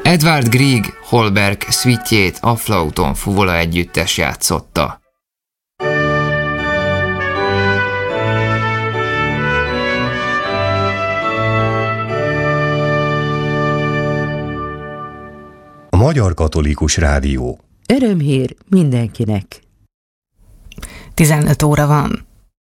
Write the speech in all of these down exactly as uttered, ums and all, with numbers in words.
Edvard Grieg Holberg szvitjét a Flauton Fuvola együttes játszotta. A Magyar Katolikus Rádió. Örömhír mindenkinek. tizenöt óra van.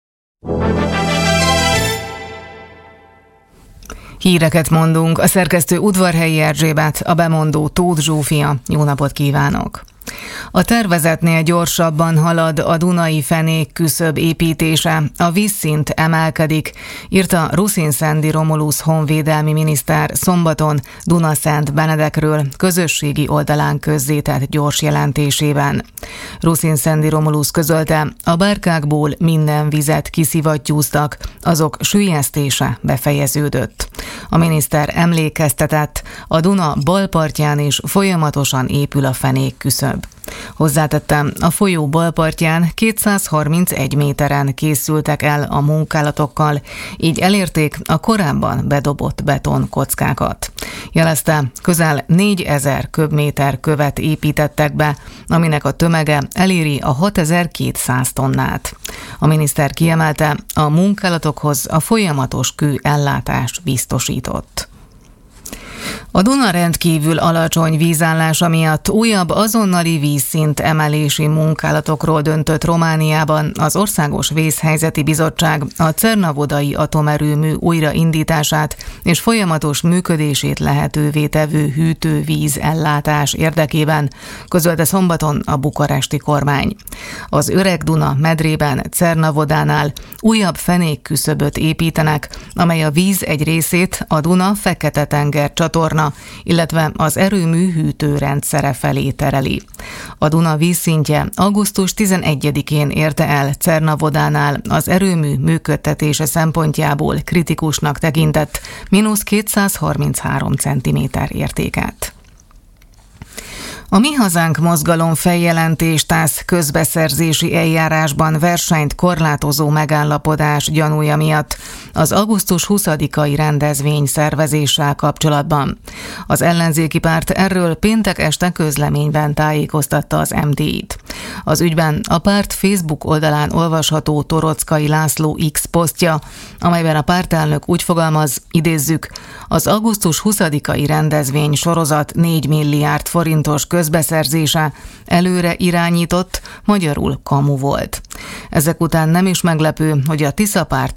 Híreket mondunk, a szerkesztő Udvarhelyi Erzsébet, a bemondó Tóth Zsófia. Jó napot kívánok! A tervezetnél gyorsabban halad a Dunai fenék küszöb építése, a vízszint emelkedik, írta Rusin-Szendi Romulusz honvédelmi miniszter szombaton Dunaszent Benedekről közösségi oldalán közzétett gyors jelentésében. Rusin-Szendi Romulusz közölte, a bárkákból minden vizet kiszivattyúztak, azok süllyesztése befejeződött. A miniszter emlékeztetett, a Duna bal partján is folyamatosan épül a fenék küszöb. Hozzátettem, a folyó balpartján kétszázharmincegy méteren készültek el a munkálatokkal, így elérték a korábban bedobott betonkockákat. Jelezte, közel négyezer köbméter követ építettek be, aminek a tömege eléri a hatezer-kétszáz tonnát. A miniszter kiemelte, a munkálatokhoz a folyamatos kő ellátás biztosított. A Duna rendkívül alacsony vízállása miatt újabb azonnali vízszint emelési munkálatokról döntött Romániában az Országos Vészhelyzeti Bizottság a Cernavodai atomerőmű újraindítását és folyamatos működését lehetővé tevő hűtővíz ellátás érdekében, közölte szombaton a bukaresti kormány. Az Öreg Duna medrében Cernavodánál újabb fenékküszöböt építenek, amely a víz egy részét a Duna Fekete-tenger csatorna, illetve az erőmű hűtőrendszere felé tereli. A Duna vízszintje augusztus tizenegyedikén érte el Cernavodánál az erőmű működtetése szempontjából kritikusnak tekintett mínusz kétszázharminchárom centiméter értéket. A Mi Hazánk mozgalom feljelentést tesz közbeszerzési eljárásban versenyt korlátozó megállapodás gyanúja miatt az augusztus huszadikai rendezvény szervezéssel kapcsolatban. Az ellenzéki párt erről péntek este közleményben tájékoztatta az em dé i-t. Az ügyben a párt Facebook oldalán olvasható Torockai László X posztja, amelyben a pártelnök úgy fogalmaz, idézzük, az augusztus huszadikai rendezvény sorozat négy milliárd forintos közbeszerzése előre irányított, magyarul kamu volt. Ezek után nem is meglepő, hogy a Tisza párt